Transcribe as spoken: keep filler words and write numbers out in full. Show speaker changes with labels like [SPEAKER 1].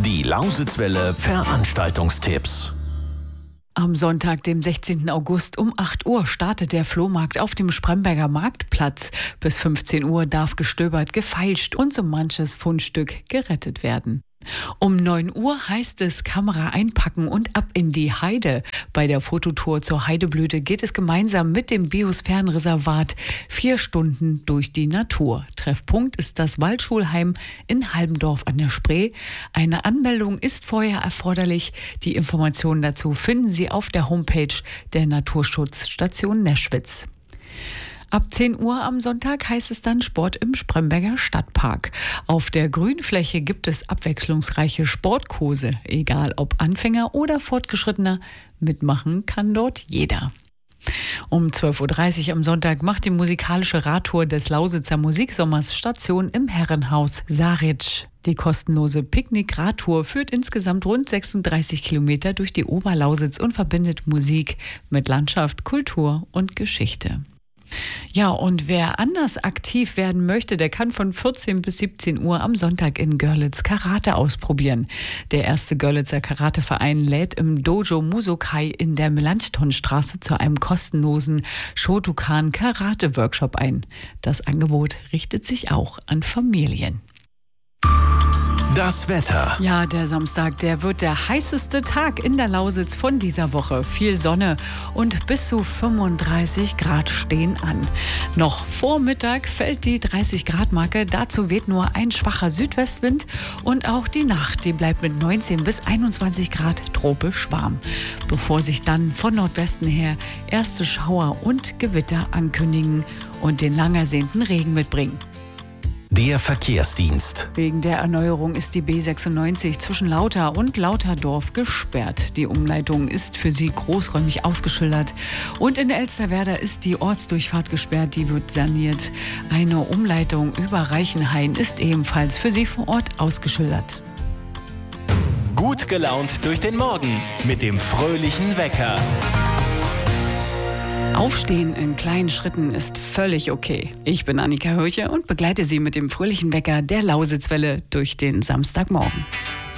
[SPEAKER 1] Die Lausitzwelle Veranstaltungstipps.
[SPEAKER 2] Am Sonntag, dem sechzehnten August um acht Uhr startet der Flohmarkt auf dem Spremberger Marktplatz. Bis fünfzehn Uhr darf gestöbert, gefeilscht und so manches Fundstück gerettet werden. Um neun Uhr heißt es Kamera einpacken und ab in die Heide. Bei der Fototour zur Heideblüte geht es gemeinsam mit dem Biosphärenreservat vier Stunden durch die Natur. Treffpunkt ist das Waldschulheim in Halbendorf an der Spree. Eine Anmeldung ist vorher erforderlich. Die Informationen dazu finden Sie auf der Homepage der Naturschutzstation Neschwitz. Ab zehn Uhr am Sonntag heißt es dann Sport im Spremberger Stadtpark. Auf der Grünfläche gibt es abwechslungsreiche Sportkurse. Egal ob Anfänger oder Fortgeschrittener, mitmachen kann dort jeder. Um zwölf Uhr dreißig am Sonntag macht die musikalische Radtour des Lausitzer Musiksommers Station im Herrenhaus Saritsch. Die kostenlose Picknick-Radtour führt insgesamt rund sechsunddreißig Kilometer durch die Oberlausitz und verbindet Musik mit Landschaft, Kultur und Geschichte. Ja, und wer anders aktiv werden möchte, der kann von vierzehn bis siebzehn Uhr am Sonntag in Görlitz Karate ausprobieren. Der erste Görlitzer Karateverein lädt im Dojo Musokai in der Melanchthonstraße zu einem kostenlosen Shotokan-Karate-Workshop ein. Das Angebot richtet sich auch an Familien.
[SPEAKER 1] Das Wetter.
[SPEAKER 2] Ja, der Samstag, der wird der heißeste Tag in der Lausitz von dieser Woche. Viel Sonne und bis zu fünfunddreißig Grad stehen an. Noch vor Mittag fällt die dreißig Grad Marke. Dazu weht nur ein schwacher Südwestwind und auch die Nacht, die bleibt mit neunzehn bis einundzwanzig Grad tropisch warm. Bevor sich dann von Nordwesten her erste Schauer und Gewitter ankündigen und den lang ersehnten Regen mitbringen.
[SPEAKER 1] Der Verkehrsdienst.
[SPEAKER 2] Wegen der Erneuerung ist die B sechsundneunzig zwischen Lauter und Lauterdorf gesperrt. Die Umleitung ist für sie großräumig ausgeschildert. Und in Elsterwerda ist die Ortsdurchfahrt gesperrt, die wird saniert. Eine Umleitung über Reichenhain ist ebenfalls für sie vor Ort ausgeschildert.
[SPEAKER 1] Gut gelaunt durch den Morgen mit dem fröhlichen Wecker.
[SPEAKER 2] Aufstehen in kleinen Schritten ist völlig okay. Ich bin Annika Hörche und begleite Sie mit dem fröhlichen Wecker der Lausitzwelle durch den Samstagmorgen.